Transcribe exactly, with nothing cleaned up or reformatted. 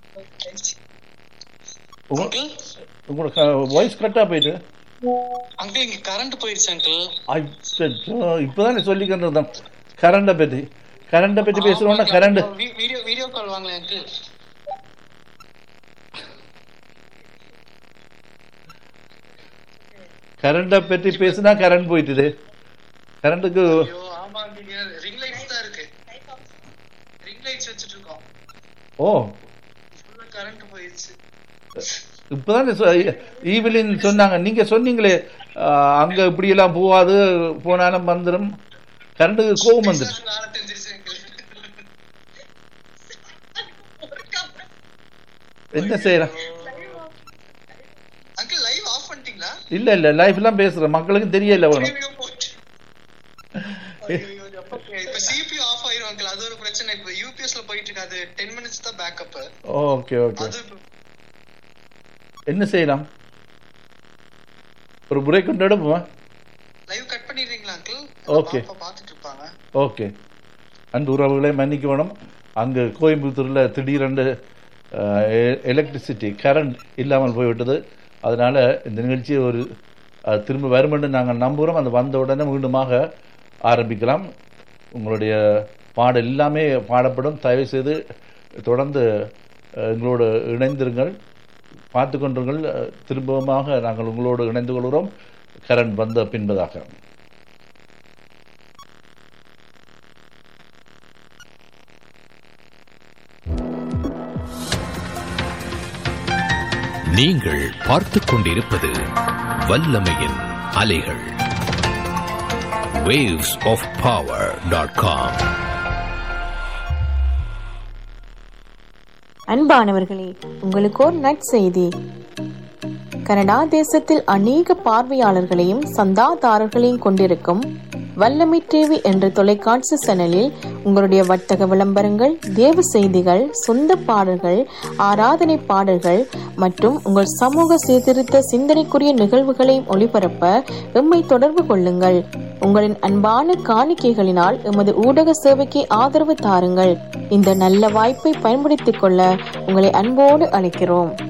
உங்களுக்கு வாய்ஸ் கட்டா போயிட்டு அங்கிள் இங்க கரண்ட் போயிடுச்சு அங்கிள். இப்பதான் சொல்லிக்கிட்டு இருந்தேன் கரண்ட பத்தி. கரண்ட பத்தி பேசுறோம்னா கரண்ட் வீடியோ வீடியோ கால் வாங்கல அங்கிள். கரண்ட பத்தி பேசினா கரண்ட் போயிட்டுது. கரண்ட்டுக்கு ஆமா ரிங் லைட்ஸ் தான் இருக்கு. ரிங் லைட்ஸ் வச்சிட்டு இருக்கோம். ஓ ஃபுல்லா கரண்ட் போயிடுச்சு. இப்பதான் ஈவிலின் சொன்னாங்க. நீங்க சொன்னீங்களே அங்க இப்படி எல்லாம் போவாது, போனாலும் வந்துடும். கரண்ட்டுக்கு கோபம் வந்துடும். என்ன செய்யலாம்? இல்ல இல்ல லைஃப் எல்லாம் பேசுறேன், மக்களுக்கு தெரியல. வேணும் ஓகே ஓகே. என்ன செய்யலாம்? ஒரு பிரேக் கொண்டு எடுப்போம். லைவ் கட் பண்ணிடுறீங்களா அங்கிள்? ஓகே பார்த்துட்டு இருப்பாங்க. ஓகே. அன்பு உறவுகளை மன்னிக்க வேணும். அங்கு கோயம்புத்தூர்ல திடீரென்று எலக்ட்ரிசிட்டி கரண்ட் இல்லாமல் போய்விட்டது. அதனால இந்த நிகழ்ச்சியை ஒரு திரும்ப வரும் என்று நாங்கள் நம்புகிறோம். அந்த வந்த உடனே மீண்டுமாக ஆரம்பிக்கலாம். உங்களுடைய பாடல் எல்லாமே பாடப்படும். தயவு செய்து தொடர்ந்து எங்களோடு இணைந்திருங்கள், பார்த்து கொண்டிருங்கள். திரும்பமாக நாங்கள் உங்களோடு இணைந்து கொள்கிறோம் கரண்ட் வந்த பின்பதாக. நீங்கள் பார்த்துக் கொண்டிருப்பது வல்லமையின் அலைகள். waves of power dot com. அன்பானவர்களே, உங்களுக்கு ஒரு நற்செய்தி. கனடா தேசத்தில் அநேக பார்வையாளர்களையும் சந்தாதாரர்களையும் கொண்டிருக்கும் வல்லமை டிவி என்ற தொலைக்காட்சி சேனலில் உங்களுடைய வர்த்தக விளம்பரங்கள், தேவ செய்திகள், சொந்த பாடல்கள், ஆராதனை பாடல்கள் மற்றும் உங்கள் சமூக சீர்திருத்த சிந்தனைக்குரிய நிகழ்வுகளையும் ஒளிபரப்ப எம்மை தொடர்பு கொள்ளுங்கள். உங்களின் அன்பான காணிக்கைகளினால் எமது ஊடக சேவைக்கு ஆதரவு தாருங்கள். இந்த நல்ல வாய்ப்பை பயன்படுத்திக் கொள்ள உங்களை அன்போடு அழைக்கிறோம்.